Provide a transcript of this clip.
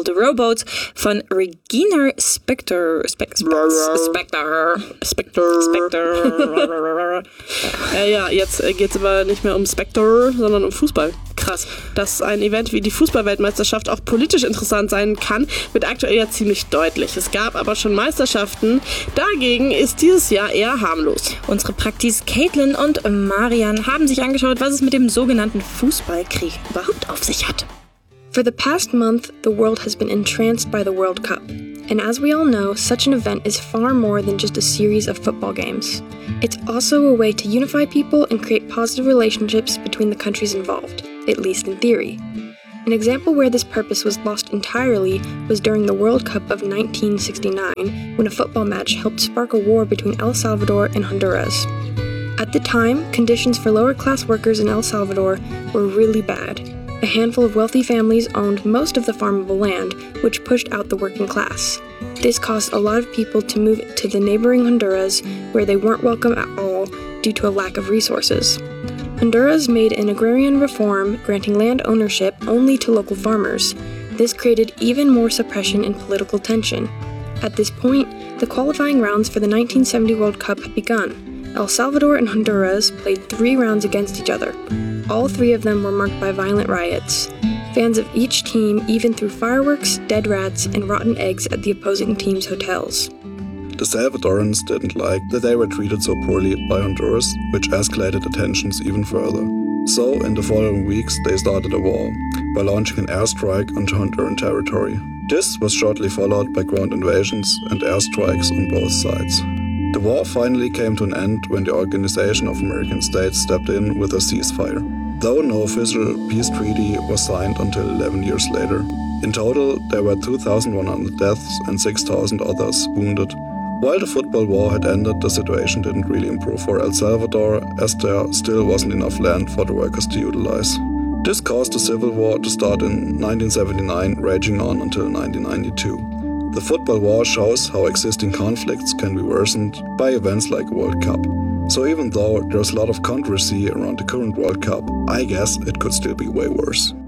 the Rowboat von Regina Spektor. Ja, jetzt geht's aber nicht mehr um Spektor, sondern um Fußball. Krass. Dass ein Event wie die Fußballweltmeisterschaft auch politisch interessant sein kann, wird aktuell ja ziemlich deutlich. Es gab aber schon Meisterschaften. Dagegen ist dieses Jahr eher harmlos. Unsere Praktis Caitlin und Marian haben sich angeschaut, was es mit dem sogenannten Fußballkrieg überhaupt auf sich hat. For the past month, the world has been entranced by the World Cup. And as we all know, such an event is far more than just a series of football games. It's also a way to unify people and create positive relationships between the countries involved, at least in theory. An example where this purpose was lost entirely was during the World Cup of 1969, when a football match helped spark a war between El Salvador and Honduras. At the time, conditions for lower-class workers in El Salvador were really bad. A handful of wealthy families owned most of the farmable land, which pushed out the working class. This caused a lot of people to move to the neighboring Honduras, where they weren't welcome at all due to a lack of resources. Honduras made an agrarian reform, granting land ownership only to local farmers. This created even more suppression and political tension. At this point, the qualifying rounds for the 1970 World Cup had begun. El Salvador and Honduras played 3 rounds against each other. All 3 of them were marked by violent riots. Fans of each team even threw fireworks, dead rats, and rotten eggs at the opposing team's hotels. The Salvadorans didn't like that they were treated so poorly by Honduras, which escalated the tensions even further. So, in the following weeks, they started a war by launching an airstrike onto Honduran territory. This was shortly followed by ground invasions and airstrikes on both sides. The war finally came to an end when the Organization of American States stepped in with a ceasefire, though no official peace treaty was signed until 11 years later. In total, there were 2,100 deaths and 6,000 others wounded. While the football war had ended, the situation didn't really improve for El Salvador, as there still wasn't enough land for the workers to utilize. This caused the civil war to start in 1979, raging on until 1992. The football war shows how existing conflicts can be worsened by events like a World Cup. So even though there's a lot of controversy around the current World Cup, I guess it could still be way worse.